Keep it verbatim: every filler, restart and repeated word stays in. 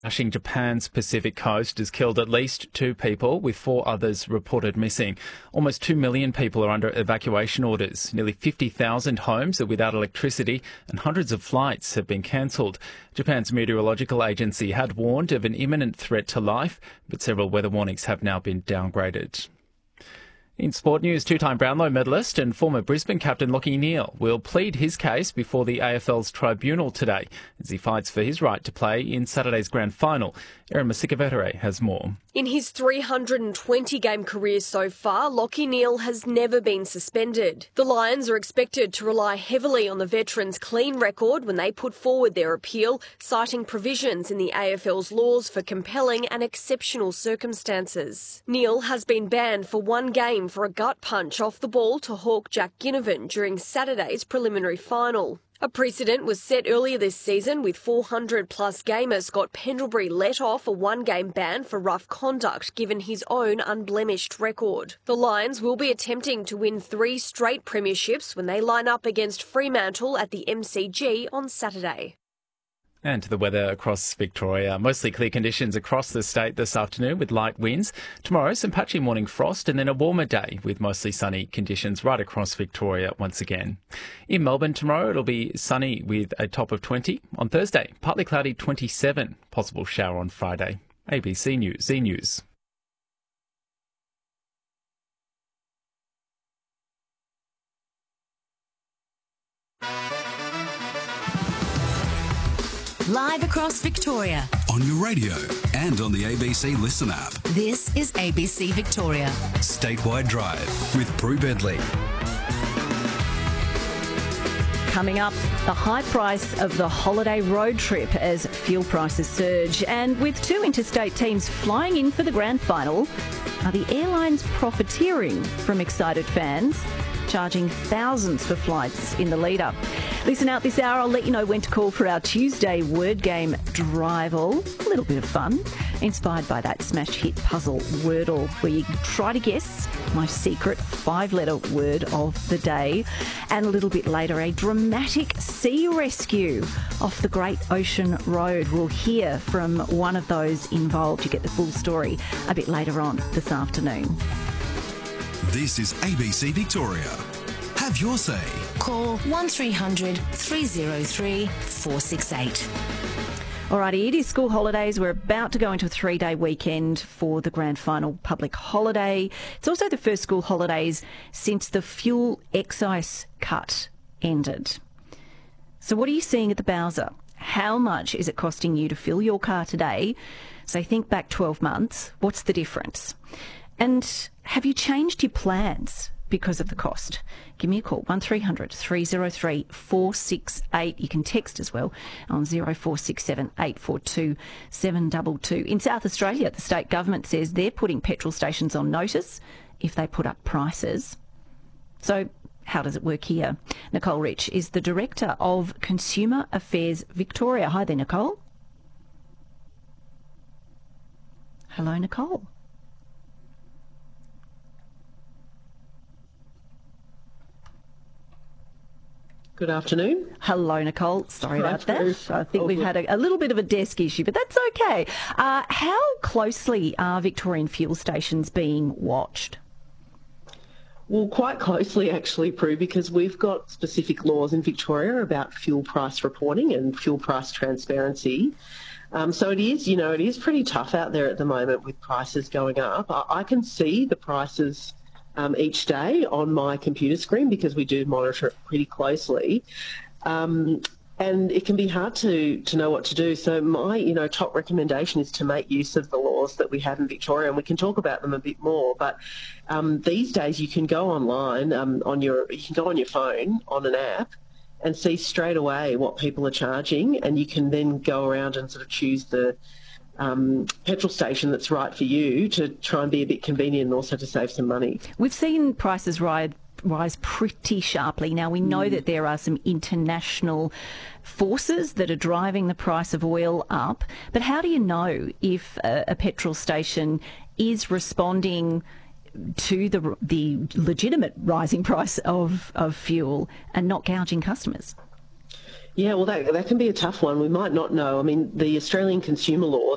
Crashing Japan's Pacific coast has killed at least two people, with four others reported missing. Almost two million people are under evacuation orders. Nearly fifty thousand homes are without electricity and hundreds of flights have been cancelled. Japan's meteorological agency had warned of an imminent threat to life, but several weather warnings have now been downgraded. In sport news, two-time Brownlow medalist and former Brisbane captain Lachie Neale will plead his case before the A F L's tribunal today as he fights for his right to play in Saturday's grand final. Erin Masikavetere has more. In his three hundred twenty game career so far, Lachie Neale has never been suspended. The Lions are expected to rely heavily on the veteran's clean record when they put forward their appeal, citing provisions in the A F L's laws for compelling and exceptional circumstances. Neale has been banned for one game for a gut punch off the ball to hawk Jack Ginnivan during Saturday's preliminary final. A precedent was set earlier this season with four hundred plus gamer Scott Pendlebury let off a one-game ban for rough conduct given his own unblemished record. The Lions will be attempting to win three straight premierships when they line up against Fremantle at the M C G on Saturday. And to the weather across Victoria. Mostly clear conditions across the state this afternoon with light winds. Tomorrow, some patchy morning frost and then a warmer day with mostly sunny conditions right across Victoria once again. In Melbourne tomorrow, it'll be sunny with a top of twenty. On Thursday, partly cloudy twenty-seven. Possible shower on Friday. A B C News, Z News. Live across Victoria. On your radio and on the A B C Listen app. This is A B C Victoria. Statewide Drive with Prue Bedley. Coming up, the high price of the holiday road trip as fuel prices surge. And with two interstate teams flying in for the grand final, are the airlines profiteering from excited fans, charging thousands for flights in the lead-up? Listen out this hour. I'll let you know when to call for our Tuesday word game Drival. A little bit of fun, inspired by that smash hit puzzle Wordle, where you try to guess my secret five-letter word of the day. And a little bit later, a dramatic sea rescue off the Great Ocean Road. We'll hear from one of those involved. You get the full story a bit later on this afternoon. This is A B C Victoria. Have your say. Call one three hundred three oh three four six eight. Alrighty, it is school holidays. We're about to go into a three-day weekend for the grand final public holiday. It's also the first school holidays since the fuel excise cut ended. So what are you seeing at the Bowser? How much is it costing you to fill your car today? So think back twelve months. What's the difference? And have you changed your plans because of the cost? Give me a call, one three hundred three oh three four six eight. You can text as well on zero four six seven eight four two seven two two. In South Australia, the state government says they're putting petrol stations on notice if they put up prices. So how does it work here? Nicole Rich is the Director of Consumer Affairs Victoria. Hi there, Nicole. Hello, Nicole. Good afternoon. Hello, Nicole. Sorry Hi, about that. Prue. I think Oh, we've good. had a, a little bit of a desk issue, but that's okay. Uh, how closely are Victorian fuel stations being watched? Well, quite closely actually, Prue, because we've got specific laws in Victoria about fuel price reporting and fuel price transparency. Um, so it is, you know, it is pretty tough out there at the moment with prices going up. I, I can see the prices um, each day on my computer screen because we do monitor it pretty closely. Um, and it can be hard to, to know what to do. So my, you know, top recommendation is to make use of the laws that we have in Victoria, and we can talk about them a bit more. But um, these days you can go online um, on your, you can go on your phone on an app and see straight away what people are charging, and you can then go around and sort of choose the um, petrol station that's right for you to try and be a bit convenient and also to save some money. We've seen prices rise, rise pretty sharply. Now, we know mm. that there are some international forces that are driving the price of oil up, but how do you know if a, a petrol station is responding to the the legitimate rising price of, of fuel and not gouging customers? Yeah, well, that, that can be a tough one. We might not know. I mean, the Australian consumer law